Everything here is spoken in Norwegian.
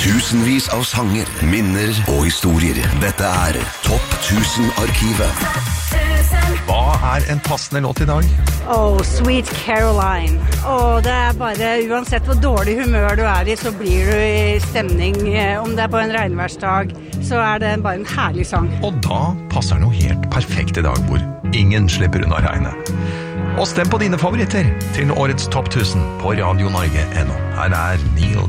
Tusenvis av sanger, minner og historier. Dette Topp 1000-arkivet. Hva en passende låt I dag? Oh, Sweet Caroline. Det bare, uansett hvor dårlig humør du I, så blir du I stemning. Om det på en regnværsdag, så det bare en herlig sang. Og da passer den jo helt perfekt I dag, hvor ingen slipper unna regnet. Og stem på dine favoritter til årets Topp 1000 på Radio Norge.no. Her Neil